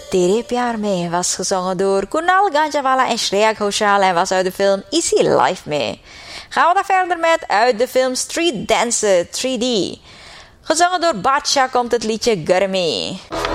Tere Pyar Mein was gezongen door Kunal Ganjawala en Shreya Ghoshal en was uit de film Easy Life mee. Gaan we dan verder met uit de film Street Dancer 3D. Gezongen door Badsha komt het liedje Garmi.